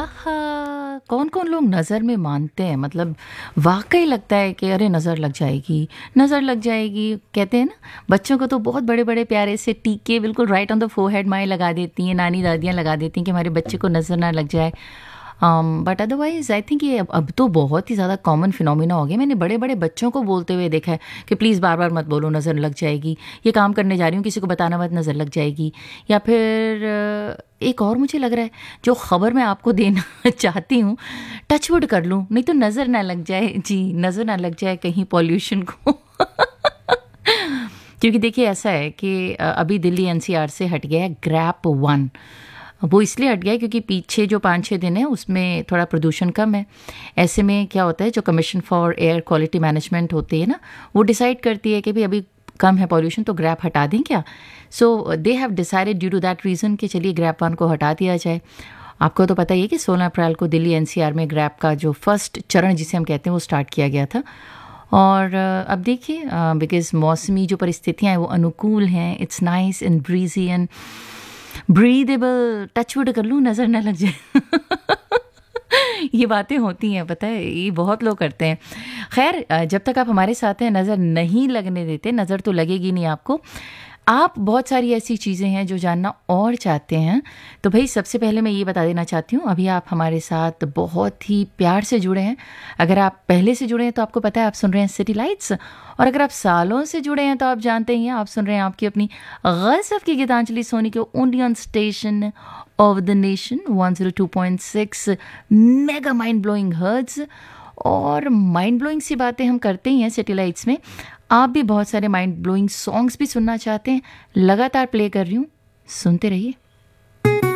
आहा, कौन कौन लोग नज़र में मानते हैं, मतलब वाकई लगता है कि अरे नज़र लग जाएगी, नज़र लग जाएगी। कहते हैं ना, बच्चों को तो बहुत बड़े बड़े प्यारे से टीके बिल्कुल राइट ऑन द फोरहेड माएँ लगा देती हैं, नानी दादियाँ लगा देती हैं कि हमारे बच्चे को नज़र ना लग जाए। बट अदरवाइज़ आई थिंक ये अब तो बहुत ही ज़्यादा कॉमन फिनोमिना हो गया। मैंने बड़े बड़े बच्चों को बोलते हुए देखा है कि प्लीज़ बार बार मत बोलो नज़र लग जाएगी, ये काम करने जा रही हूँ किसी को बताना मत, नज़र लग जाएगी। या फिर एक और मुझे लग रहा है जो ख़बर मैं आपको देना चाहती हूँ, टचवुड कर लूँ नहीं तो नज़र ना लग जाए, जी नज़र ना लग जाए कहीं पॉल्यूशन को। क्योंकि देखिए ऐसा है कि अभी दिल्ली एनसीआर से हट गया है ग्रैप 1। वो इसलिए हट गया है क्योंकि पीछे जो 5-6 दिन है उसमें थोड़ा प्रदूषण कम है। ऐसे में क्या होता है, जो commission for air quality management होती है ना, वो डिसाइड करती है कि भाई अभी कम है पॉल्यूशन तो ग्रैप हटा दें क्या। सो they have decided due to that reason कि चलिए ग्रैप 1 को हटा दिया जाए। आपको तो पता ही है कि 16 अप्रैल को दिल्ली एनसीआर में ग्रैप का जो फर्स्ट चरण जिसे हम कहते हैं वो स्टार्ट किया गया था। और अब देखिए बिकॉज मौसमी जो परिस्थितियाँ हैं वो अनुकूल हैं, it's nice and breezy and breathable, touchwood कर लूँ नज़र ना लग जाए। ये बातें होती हैं, पता है, ये बहुत लोग करते हैं। खैर जब तक आप हमारे साथ हैं नज़र नहीं लगने देते, नज़र तो लगेगी नहीं आपको। आप बहुत सारी ऐसी चीज़ें हैं जो जानना और चाहते हैं, तो भाई सबसे पहले मैं ये बता देना चाहती हूँ, अभी आप हमारे साथ बहुत ही प्यार से जुड़े हैं। अगर आप पहले से जुड़े हैं तो आपको पता है आप सुन रहे हैं सिटी लाइट्स, और अगर आप सालों से जुड़े हैं तो आप जानते ही हैं आप सुन रहे हैं आपकी अपनी गज़ब की गीतांजलि सोनी के only on station of the nation 102.6 mega mind blowing hertz. और माइंड ब्लोइंग सी बातें हम करते ही हैं सिटी लाइट्स में। आप भी बहुत सारे माइंड ब्लोइंग सॉन्ग्स भी सुनना चाहते हैं, लगातार प्ले कर रही हूँ, सुनते रहिए।